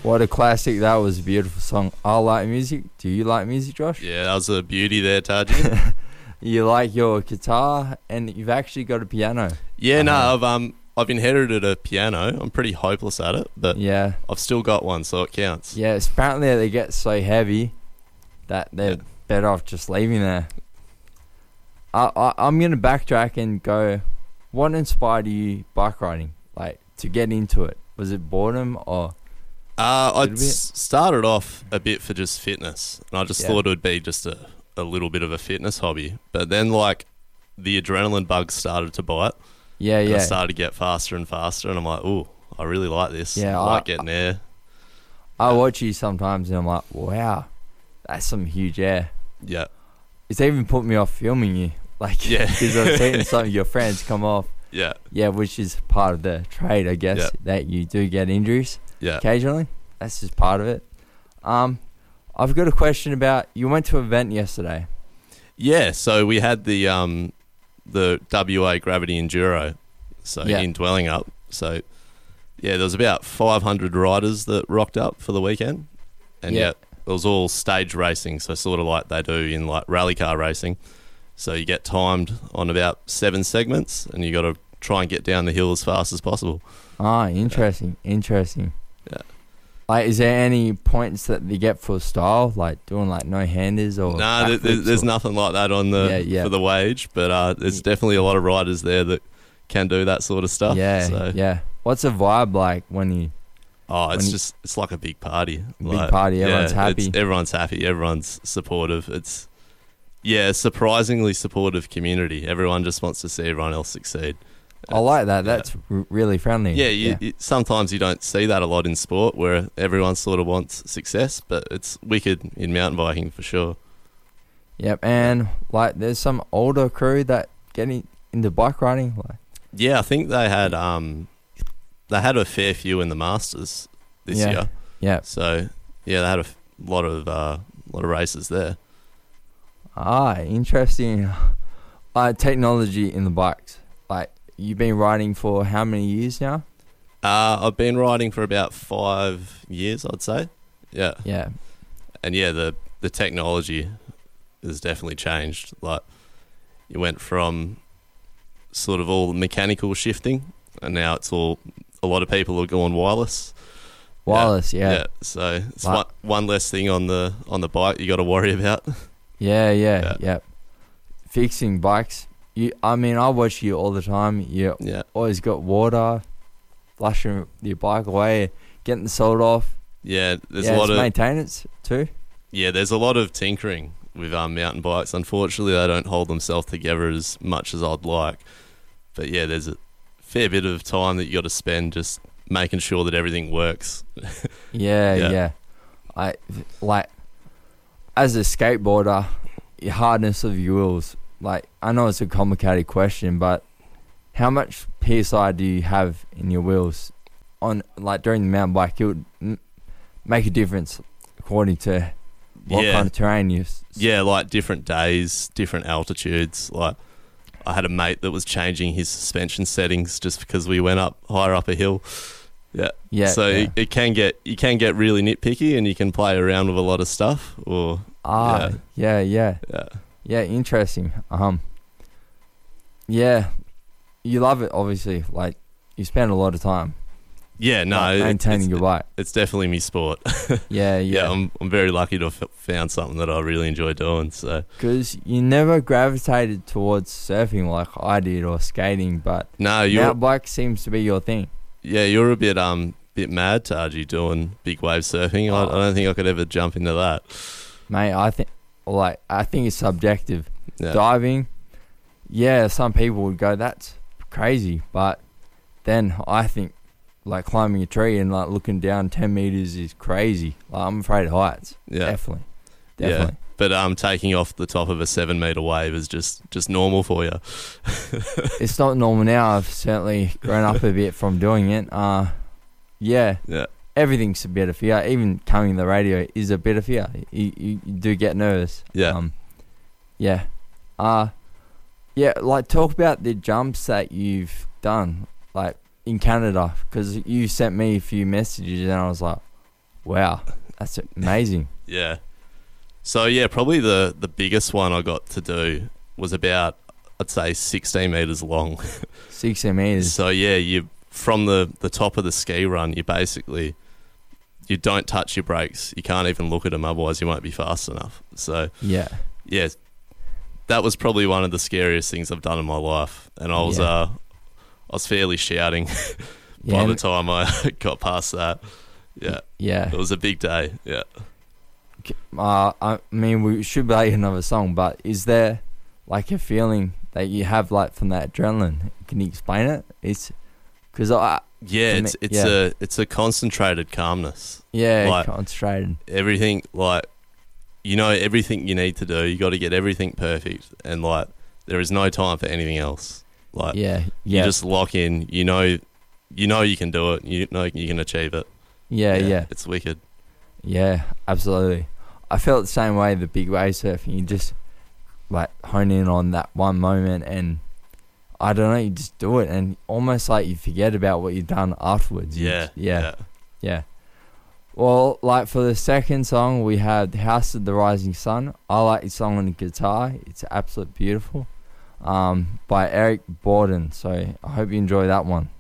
What a classic. That was a beautiful song. I like music. Do you like music, Josh? Yeah, that was a beauty there, Taji. You like your guitar, and you've actually got a piano. Yeah, no, I've inherited a piano. I'm pretty hopeless at it, but Yeah. I've still got one, so it counts. Yeah, it's apparently they get so heavy that they're better off just leaving there. I'm going to backtrack and go, what inspired you bike riding, like, to get into it? Was it boredom or... I started off a bit for just fitness, and I just thought it would be just a little bit of a fitness hobby. But then, like, the adrenaline bug started to bite. Yeah, and yeah. I started to get faster and faster, and I'm like, ooh, I really like this. Yeah, I like getting air. I watch you sometimes, and I'm like, wow, that's some huge air. Yeah. It's even put me off filming you. Like, Yeah. because I've seen some of your friends come off. Yeah. Yeah, which is part of the trade, I guess, that you do get injuries occasionally. That's just part of it. I've got a question about, you went to an event yesterday. Yeah, so we had the WA Gravity Enduro, in Dwellingup. So, yeah, there was about 500 riders that rocked up for the weekend. And it was all stage racing, so sort of like they do in like rally car racing. So you get timed on about 7 segments, and you got to try and get down the hill as fast as possible. Ah, interesting. Interesting. Yeah. Like, is there any points that they get for style, like doing like no-handers or... No, there's nothing like that on the for the wage, but there's definitely a lot of riders there that can do that sort of stuff. Yeah. What's the vibe like when you... Oh, it's like a big party. Big party, everyone's happy. Everyone's happy, everyone's supportive. It's a surprisingly supportive community. Everyone just wants to see everyone else succeed. I like that. That's really friendly. Yeah, sometimes you don't see that a lot in sport where everyone sort of wants success, but it's wicked in mountain biking for sure. Yep, and like there's some older crew that getting into bike riding. Like, yeah, I think they had a fair few in the Masters this year. Yeah. So yeah, they had a lot of races there. Ah, interesting. Technology in the bikes. Like, you've been riding for how many years now? I've been riding for about 5 years, I'd say. Yeah. Yeah. And yeah, the technology has definitely changed. Like, you went from sort of all mechanical shifting, and now it's all, a lot of people are going wireless. Yeah. So it's one less thing on the bike you got to worry about. Yeah. Fixing bikes. I watch you all the time. You always got water, flushing your bike away, getting the salt off. Yeah, there's a lot of maintenance too. Yeah, there's a lot of tinkering with mountain bikes. Unfortunately, they don't hold themselves together as much as I'd like. But yeah, there's a fair bit of time that you got to spend just making sure that everything works. Yeah. I like, as a skateboarder, your hardness of your wheels. Like, I know it's a complicated question, but how much PSI do you have in your wheels on, like, during the mountain bike? It would make a difference according to what kind of terrain you... Yeah, like different days, different altitudes. Like, I had a mate that was changing his suspension settings just because we went up higher up a hill. Yeah. So you can get really nitpicky, and you can play around with a lot of stuff. Or Yeah, interesting. Yeah, you love it, obviously. Like, you spend a lot of time. Yeah, no, maintaining your bike. It's definitely me sport. Yeah. I'm very lucky to have found something that I really enjoy doing. So, because you never gravitated towards surfing like I did, or skating, but mountain bike seems to be your thing. Yeah, you're a bit mad, Taji, doing big wave surfing. I don't think I could ever jump into that, mate. I think it's subjective. Yeah. Diving, some people would go, that's crazy, but then I think, like, climbing a tree and like looking down 10 meters is crazy. Like, I'm afraid of heights. Yeah, definitely. Yeah. But taking off the top of a 7 meter wave is just normal for you. It's not normal now. I've certainly grown up a bit from doing it. Yeah. Everything's a bit of fear. Even coming to the radio is a bit of fear. You do get nervous. Yeah. Like, talk about the jumps that you've done, like, in Canada, because you sent me a few messages and I was like, Wow, that's amazing. Yeah. So yeah, probably the biggest one I got to do was about, I'd say, 16 meters long. 16 meters. So yeah, you from the top of the ski run, you don't touch your brakes. You can't even look at them, otherwise you won't be fast enough. So yeah, that was probably one of the scariest things I've done in my life, and I was fairly shouting by the time I got past that. Yeah, it was a big day. Yeah. I mean, we should play another song, but is there like a feeling that you have like from that adrenaline? Can you explain it? It's because it's a concentrated calmness. Yeah, like, concentrated. Everything, like, everything you need to do. You got to get everything perfect, and like there is no time for anything else. Like, you just lock in. You know you can do it. You know you can achieve it. Yeah, it's wicked. Yeah, absolutely. I felt the same way. The big wave surfing, you just like hone in on that one moment, and I don't know, you just do it, and almost like you forget about what you've done afterwards. Yeah. Well, like for the second song, we had House of the Rising Sun. I like the song on the guitar. It's absolutely beautiful. By Eric Borden. So I hope you enjoy that one.